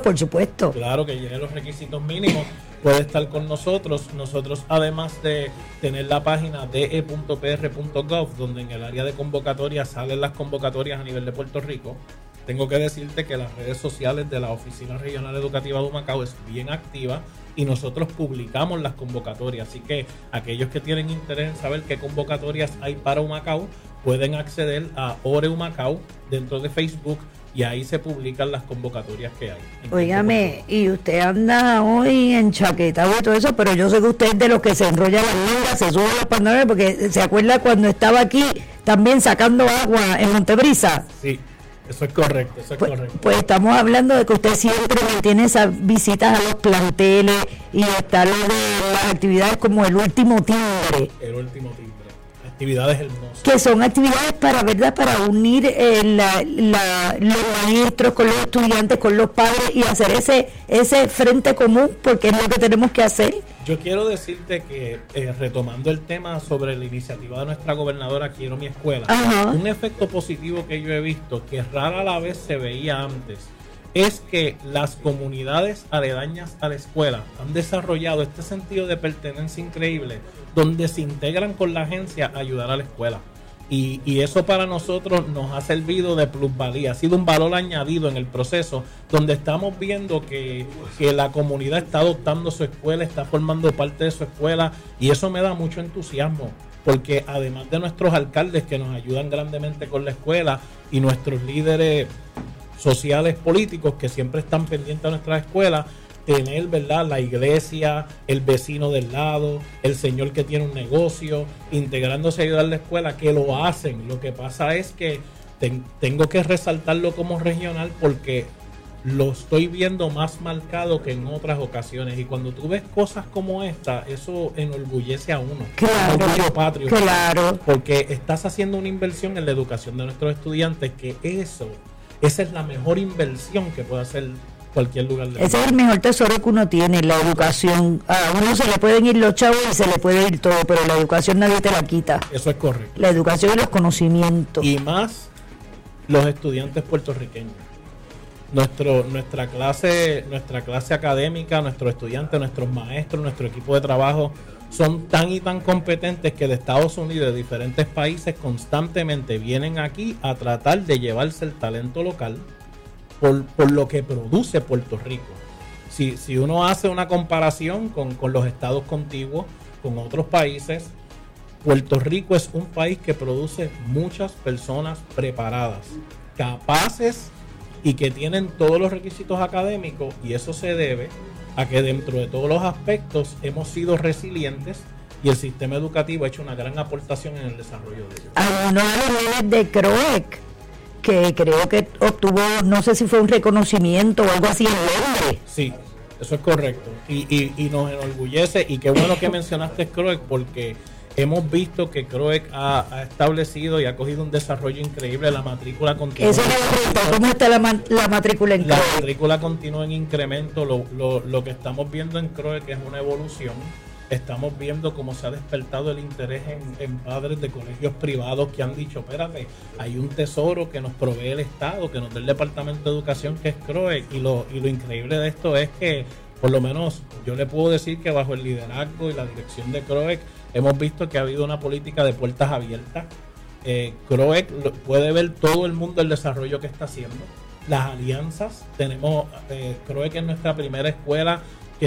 por supuesto. Claro, que llene los requisitos mínimos, puede estar con nosotros. Nosotros, además de tener la página de.pr.gov, donde en el área de convocatorias salen las convocatorias a nivel de Puerto Rico, tengo que decirte que las redes sociales de la Oficina Regional Educativa de Humacao es bien activa y nosotros publicamos las convocatorias. Así que aquellos que tienen interés en saber qué convocatorias hay para Humacao, pueden acceder a Ore Humacao dentro de Facebook y ahí se publican las convocatorias que hay. Óigame, y usted anda hoy enchaquetado y todo eso, pero yo sé que usted es de los que se enrolla la manga, se sube los pantalones, porque se acuerda cuando estaba aquí también sacando agua en Montebrisa. Sí. Eso es correcto, correcto. Pues estamos hablando de que usted siempre tiene esas visitas a los planteles y está lo de las actividades como el último timbre. El último timbre. Actividades hermosas. Que son actividades para, ¿verdad?, para unir los maestros con los estudiantes, con los padres y hacer ese frente común, porque es lo que tenemos que hacer. Yo quiero decirte que, retomando el tema sobre la iniciativa de nuestra gobernadora Quiero Mi Escuela, Ajá. Un efecto positivo que yo he visto, que rara la vez se veía antes, es que las comunidades aledañas a la escuela han desarrollado este sentido de pertenencia increíble, donde se integran con la agencia a ayudar a la escuela. Y eso para nosotros nos ha servido de plusvalía, ha sido un valor añadido en el proceso, donde estamos viendo que la comunidad está adoptando su escuela, está formando parte de su escuela, y eso me da mucho entusiasmo, porque además de nuestros alcaldes que nos ayudan grandemente con la escuela y nuestros líderes sociales políticos que siempre están pendientes de nuestra escuela, tener, ¿verdad?, la iglesia, el vecino del lado, el señor que tiene un negocio, integrándose a ayudar a la escuela, que lo hacen. Lo que pasa es que tengo que resaltarlo como regional porque lo estoy viendo más marcado que en otras ocasiones. Y cuando tú ves cosas como esta, eso enorgullece a uno. Claro, orgullo patrio. Claro. Porque estás haciendo una inversión en la educación de nuestros estudiantes, que esa es la mejor inversión que puede hacer cualquier lugar del Ese es el mejor tesoro que uno tiene, la educación. A uno se le pueden ir los chavos y se le puede ir todo, pero la educación nadie te la quita. Eso es correcto. La educación y los conocimientos. Y más los estudiantes puertorriqueños. Nuestra clase académica, nuestros estudiantes, nuestros maestros, nuestro equipo de trabajo son tan y tan competentes que de Estados Unidos y de diferentes países constantemente vienen aquí a tratar de llevarse el talento local por lo que produce Puerto Rico. Si uno hace una comparación con los estados contiguos, con otros países, Puerto Rico es un país que produce muchas personas preparadas, capaces y que tienen todos los requisitos académicos, y eso se debe a que dentro de todos los aspectos hemos sido resilientes y el sistema educativo ha hecho una gran aportación en el desarrollo de ellos. A uno de los nenes de CROEC, que creo que obtuvo, no sé si fue un reconocimiento o algo así en Londres. Sí, eso es correcto. Y nos enorgullece, y qué bueno que mencionaste CROEC, porque hemos visto que CROEC ha establecido y ha cogido un desarrollo increíble. La matrícula continúa. Esa es la pregunta, ¿cómo está la matrícula en CROEC? La matrícula continúa en incremento. Lo que estamos viendo en CROEC es una evolución. Estamos viendo cómo se ha despertado el interés en padres de colegios privados que han dicho, espérate, hay un tesoro que nos provee el Estado, que nos da el Departamento de Educación, que es CROEC, y lo increíble de esto es que, por lo menos, yo le puedo decir que bajo el liderazgo y la dirección de CROEC, hemos visto que ha habido una política de puertas abiertas. CROEC puede ver todo el mundo el desarrollo que está haciendo. Las alianzas, tenemos, CROEC es nuestra primera escuela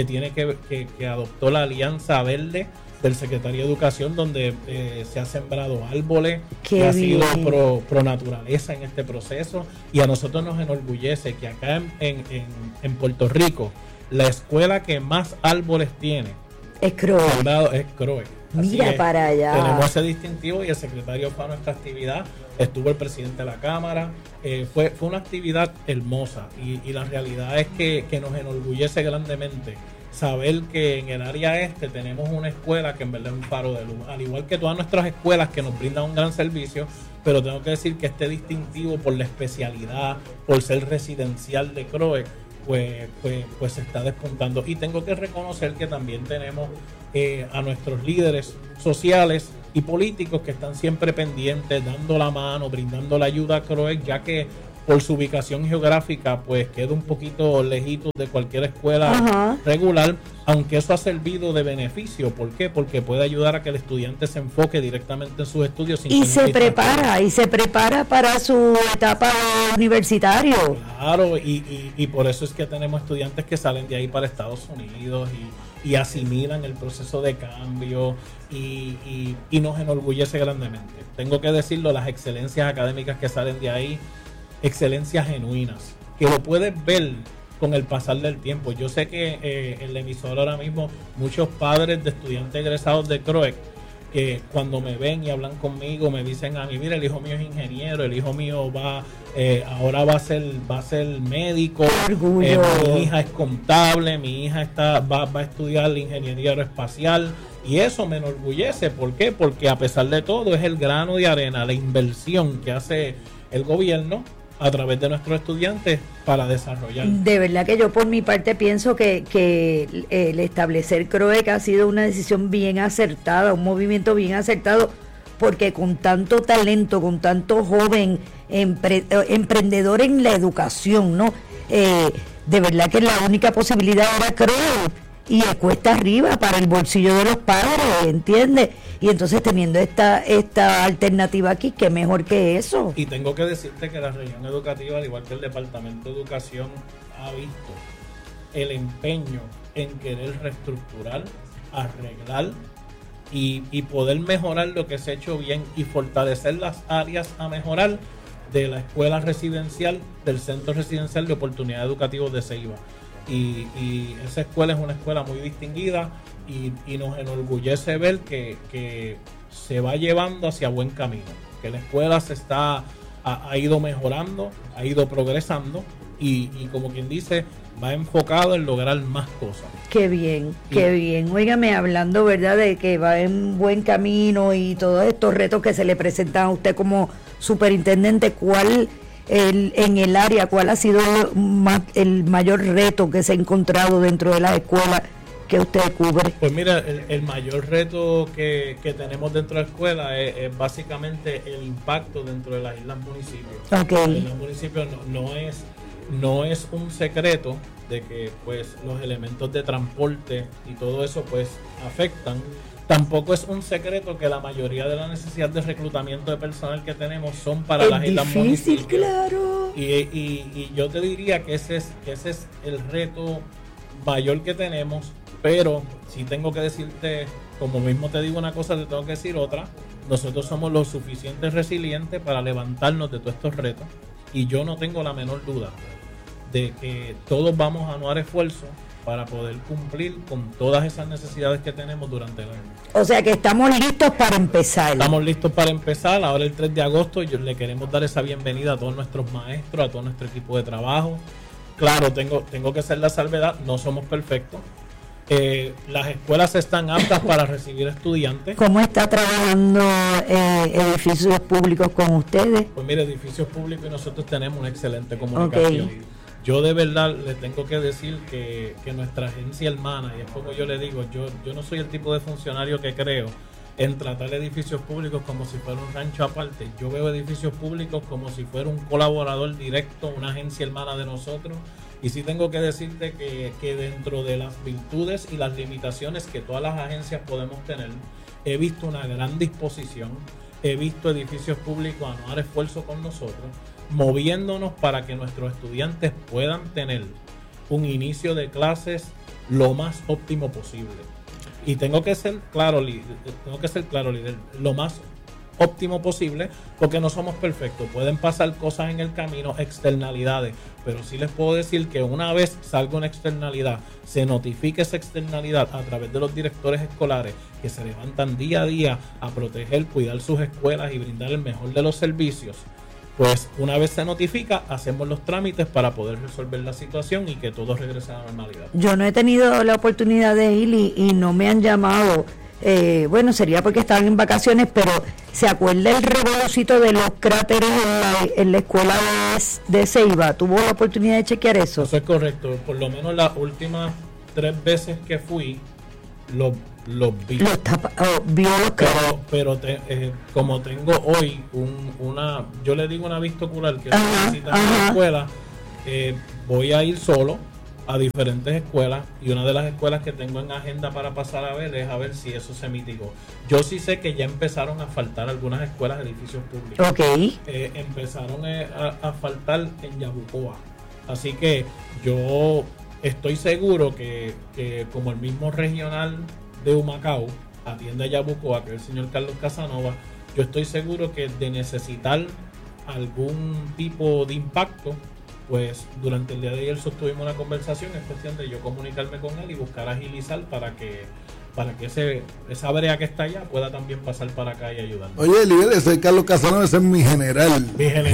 que adoptó la Alianza Verde del Secretario de Educación, donde se ha sembrado árboles, que ha sido pro naturaleza en este proceso, y a nosotros nos enorgullece que acá en Puerto Rico la escuela que más árboles tiene es CROEC. Mira para allá. Tenemos ese distintivo, y el secretario fue a nuestra actividad, estuvo el presidente de la Cámara, fue una actividad hermosa, y la realidad es que nos enorgullece grandemente saber que en el área este tenemos una escuela que en verdad es un faro de luz, al igual que todas nuestras escuelas que nos brindan un gran servicio, pero tengo que decir que este distintivo por la especialidad, por ser residencial de CROEC, pues se está despuntando. Y tengo que reconocer que también tenemos a nuestros líderes sociales y políticos que están siempre pendientes, dando la mano, brindando la ayuda a CROEC, ya que por su ubicación geográfica, pues queda un poquito lejito de cualquier escuela regular, aunque eso ha servido de beneficio. ¿Por qué? Porque puede ayudar a que el estudiante se enfoque directamente en sus estudios. Y se prepara para su etapa universitaria. Claro, y por eso es que tenemos estudiantes que salen de ahí para Estados Unidos y asimilan el proceso de cambio y nos enorgullece grandemente. Tengo que decirlo, las excelencias académicas que salen de ahí, excelencias genuinas, que lo puedes ver con el pasar del tiempo. Yo sé que en la emisora ahora mismo muchos padres de estudiantes egresados de CROEC, que cuando me ven y hablan conmigo me dicen a mí, mira, el hijo mío es ingeniero, el hijo mío ahora va a ser médico, mi hija es contable, mi hija va a estudiar ingeniería aeroespacial, y eso me enorgullece. ¿Por qué? Porque a pesar de todo es el grano de arena, la inversión que hace el gobierno a través de nuestros estudiantes para desarrollar. De verdad que yo por mi parte pienso que el establecer CROEC ha sido una decisión bien acertada, un movimiento bien acertado, porque con tanto talento, con tanto joven emprendedor en la educación, ¿no? De verdad que la única posibilidad era CROEC, y cuesta arriba para el bolsillo de los padres, ¿entiendes? Y entonces teniendo esta alternativa aquí, ¿qué mejor que eso? Y tengo que decirte que la región educativa, al igual que el Departamento de Educación, ha visto el empeño en querer reestructurar, arreglar y poder mejorar lo que se ha hecho bien y fortalecer las áreas a mejorar de la escuela residencial, del Centro Residencial de Oportunidades Educativas de Ceiba. Y esa escuela es una escuela muy distinguida y nos enorgullece ver que se va llevando hacia buen camino, que la escuela ha ido mejorando, ha ido progresando y como quien dice, va enfocado en lograr más cosas. Qué bien, qué bien. Óigame, hablando, ¿verdad?, de que va en buen camino y todos estos retos que se le presentan a usted como superintendente, ¿cuál en el área, cuál ha sido el mayor reto que se ha encontrado dentro de las escuelas que usted cubre? Pues mira, el mayor reto que tenemos dentro de la escuela es básicamente el impacto dentro de las islas municipios. Okay. Las islas municipios no es un secreto de que pues los elementos de transporte y todo eso pues afectan. Tampoco es un secreto que la mayoría de la necesidad de reclutamiento de personal que tenemos son para las islas municipios. Claro. Y yo te diría que ese es el reto mayor que tenemos, pero sí tengo que decirte, como mismo te digo una cosa, te tengo que decir otra. Nosotros somos lo suficiente resilientes para levantarnos de todos estos retos, y yo no tengo la menor duda de que todos vamos a anuar esfuerzos para poder cumplir con todas esas necesidades que tenemos durante el año. O sea que estamos listos para empezar. Estamos listos para empezar. Ahora el 3 de agosto le queremos dar esa bienvenida a todos nuestros maestros, a todo nuestro equipo de trabajo. Claro, tengo que hacer la salvedad, no somos perfectos. Las escuelas están aptas para recibir estudiantes. ¿Cómo está trabajando edificios públicos con ustedes? Pues mire, edificios públicos y nosotros tenemos una excelente comunicación. Okay. Yo de verdad le tengo que decir que nuestra agencia hermana, y es como yo le digo, yo no soy el tipo de funcionario que creo en tratar edificios públicos como si fuera un rancho aparte. Yo veo edificios públicos como si fuera un colaborador directo, una agencia hermana de nosotros. Y sí tengo que decirte que dentro de las virtudes y las limitaciones que todas las agencias podemos tener, he visto una gran disposición, he visto edificios públicos anuar esfuerzo con nosotros, moviéndonos para que nuestros estudiantes puedan tener un inicio de clases lo más óptimo posible. Y tengo que ser claro, líder, lo más óptimo posible, porque no somos perfectos. Pueden pasar cosas en el camino, externalidades, pero sí les puedo decir que una vez salga una externalidad, se notifique esa externalidad a través de los directores escolares que se levantan día a día a proteger, cuidar sus escuelas y brindar el mejor de los servicios. Pues una vez se notifica, hacemos los trámites para poder resolver la situación y que todo regrese a la normalidad. Yo no he tenido la oportunidad de ir y no me han llamado. Bueno, sería porque estaban en vacaciones, pero ¿se acuerda el revolucito de los cráteres en la escuela de Ceiba? ¿Tuvo la oportunidad de chequear eso? Eso es correcto. Por lo menos las últimas 3 veces que fui, los vi. Vio los pero como tengo hoy yo le digo una vista ocular que necesita en la escuela, voy a ir solo a diferentes escuelas, y una de las escuelas que tengo en agenda para pasar a ver si eso se mitigó. Yo sí sé que ya empezaron a faltar algunas escuelas, edificios públicos. Empezaron a faltar en Yabucoa, así que yo estoy seguro que como el mismo regional de Humacao atiende a Yabucoa, que es el señor Carlos Casanova, yo estoy seguro que de necesitar algún tipo de impacto, pues durante el día de ayer sostuvimos una conversación. Es cuestión de yo comunicarme con él y buscar agilizar para que esa brea que está allá pueda también pasar para acá y ayudarnos. Oye, Eliel, ese Carlos Casanova, ese es mi general.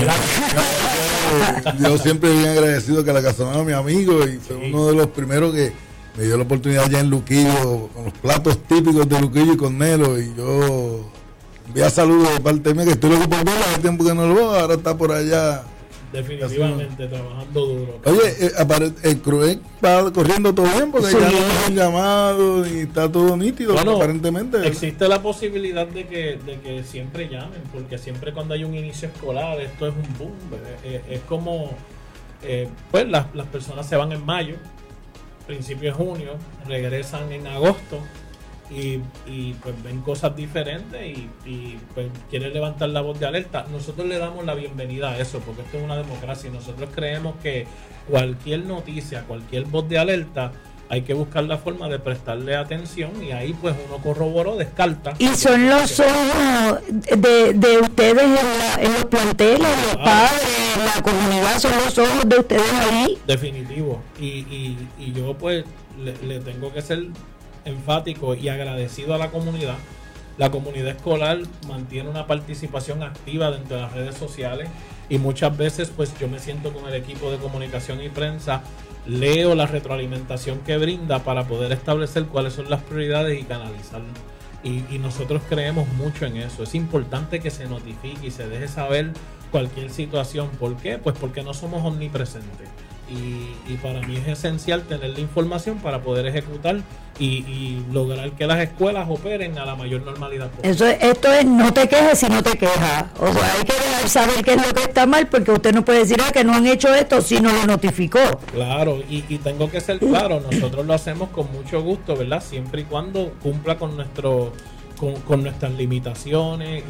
Yo siempre bien agradecido que la Casanova, mi amigo, y fue uno de los primeros que me dio la oportunidad ya en Luquillo, con los platos típicos de Luquillo y Cornelo, y yo envía saludos de parte mía, que estoy loco por verlo, hace tiempo que no lo veo, ahora está por allá. Definitivamente, trabajando duro. Oye, el CRUEC va corriendo todo bien, porque ya no han llamado y está todo nítido, aparentemente. Existe la posibilidad de que siempre llamen, porque siempre cuando hay un inicio escolar, esto es un boom. Es como, pues las personas se van en mayo, principio de junio, regresan en agosto, y pues ven cosas diferentes y pues quieren levantar la voz de alerta. Nosotros le damos la bienvenida a eso, porque esto es una democracia y nosotros creemos que cualquier noticia, cualquier voz de alerta, hay que buscar la forma de prestarle atención, y ahí pues uno corroboró, descarta. Y son los ojos de ustedes en los planteles, los padres, la comunidad, son los ojos de ustedes ahí. Definitivo. Y yo pues le tengo que ser enfático y agradecido a la comunidad. La comunidad escolar mantiene una participación activa dentro de las redes sociales, y muchas veces pues yo me siento con el equipo de comunicación y prensa, leo la retroalimentación que brinda para poder establecer cuáles son las prioridades y canalizarlas. Y nosotros creemos mucho en eso. Es importante que se notifique y se deje saber cualquier situación. ¿Por qué? Pues porque no somos omnipresentes. Y para mí es esencial tener la información para poder ejecutar y lograr que las escuelas operen a la mayor normalidad posible. Esto es no te quejes si no te quejas. O sea, hay que dejar saber qué es lo que está mal, porque usted no puede decir que no han hecho esto si no lo notificó. Claro, y tengo que ser claro, nosotros lo hacemos con mucho gusto, ¿verdad? Siempre y cuando cumpla con nuestras limitaciones.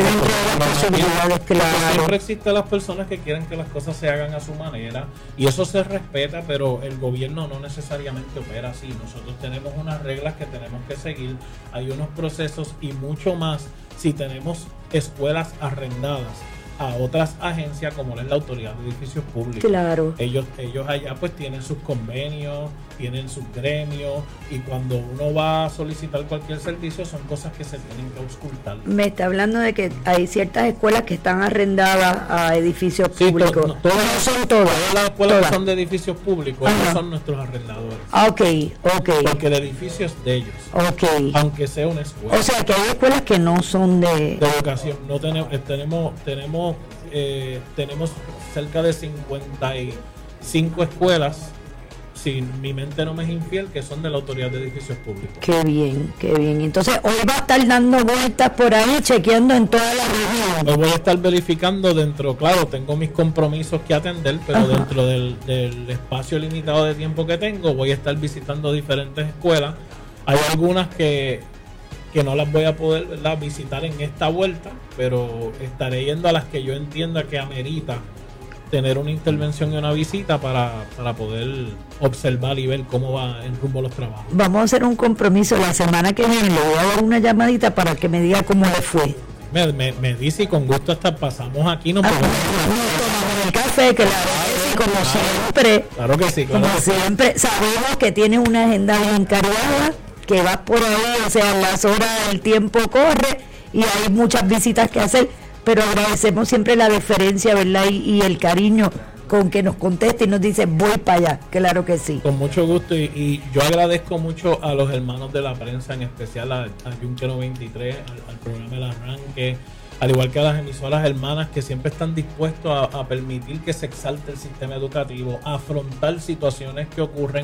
Siempre existen las personas que quieren que las cosas se hagan a su manera, y eso se respeta, pero el gobierno no necesariamente opera así. Nosotros tenemos unas reglas que tenemos que seguir, hay unos procesos, y mucho más si tenemos escuelas arrendadas a otras agencias como es la Autoridad de Edificios Públicos. Claro. Ellos allá pues tienen sus convenios, tienen sus gremios, y cuando uno va a solicitar cualquier servicio son cosas que se tienen que auscultar. Me está hablando de que hay ciertas escuelas que están arrendadas a edificios públicos. No son todas las escuelas que son de edificios públicos, ellos son nuestros arrendadores. Okay. Porque el edificio es de ellos. Aunque sea una escuela. O sea que hay escuelas que no son de educación. No tenemos cerca de 55 escuelas, si mi mente no me es infiel, que son de la Autoridad de Edificios Públicos. Qué bien. Entonces hoy va a estar dando vueltas por ahí, chequeando en todas las regiones. Hoy voy a estar verificando claro, tengo mis compromisos que atender, pero dentro del espacio limitado de tiempo que tengo, voy a estar visitando diferentes escuelas. Hay algunas que no las voy a poder, ¿verdad?, visitar en esta vuelta, pero estaré yendo a las que yo entienda que amerita tener una intervención y una visita para poder observar y ver cómo va en rumbo a los trabajos. Vamos a hacer un compromiso la semana que viene, le voy a dar una llamadita para que me diga cómo le fue. Me dice, y con gusto hasta pasamos aquí, nos tomamos el café, que como siempre. Claro que sí. Como siempre, sabemos que tiene una agenda bien cargada, que va por ahí, o sea, las horas, el tiempo corre y hay muchas visitas que hacer, pero agradecemos siempre la deferencia, ¿verdad? Y el cariño con que nos contesta y nos dice, voy para allá. Claro que sí. Con mucho gusto, y yo agradezco mucho a los hermanos de la prensa, en especial a Yunque 93, al programa El Arranque, al igual que a las emisoras hermanas, que siempre están dispuestos a permitir que se exalte el sistema educativo, a afrontar situaciones que ocurren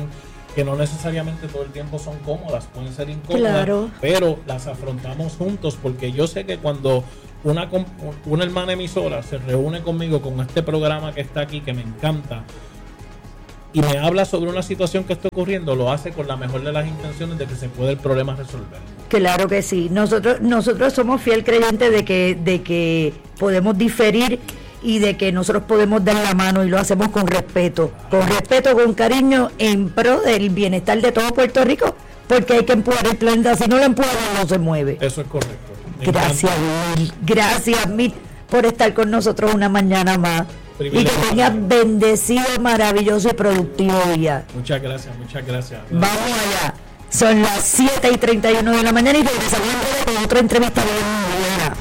que no necesariamente todo el tiempo son cómodas, pueden ser incómodas, claro, pero las afrontamos juntos, porque yo sé que cuando una hermana emisora se reúne conmigo con este programa que está aquí, que me encanta, y me habla sobre una situación que está ocurriendo, lo hace con la mejor de las intenciones de que se puede el problema resolver. Claro que sí. Nosotros somos fiel creyentes de que podemos diferir y de que nosotros podemos dar la mano, y lo hacemos con respeto, con cariño, en pro del bienestar de todo Puerto Rico, porque hay que empujar el planeta. Si no lo empujan, no se mueve. Eso es correcto. Gracias mil por estar con nosotros una mañana más. Y que tengas bendecido, maravilloso y productivo día. Muchas gracias. Vamos allá. Son las 7:31 de la mañana y regresamos con otra entrevista de